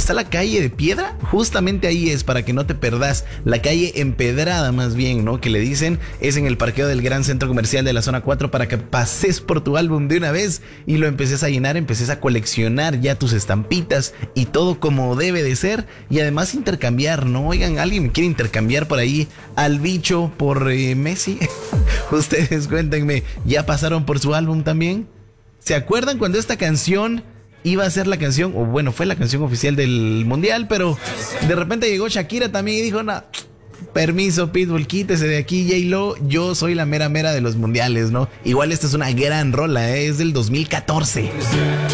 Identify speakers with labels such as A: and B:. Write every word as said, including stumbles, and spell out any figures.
A: está la calle de piedra, justamente ahí es, para que no te perdas. La calle empedrada, más bien, ¿no? Que le dicen, es en el parqueo del gran centro comercial de la zona cuatro, para que pases por tu álbum de una vez y lo empeces a llenar, empeces a coleccionar ya tus estampitas y todo como debe de ser. Y además intercambiar, ¿no? Oigan, alguien me quiere intercambiar por ahí al bicho por eh, Messi. Ustedes cuéntenme, ¿ya pasaron por su álbum también? ¿Se acuerdan cuando esta canción iba a ser la canción, o bueno, fue la canción oficial del mundial, pero de repente llegó Shakira también y dijo, no, permiso Pitbull, quítese de aquí, J-Lo, yo soy la mera mera de los mundiales, ¿no? Igual esta es una gran rola, ¿eh? Es del dos mil catorce.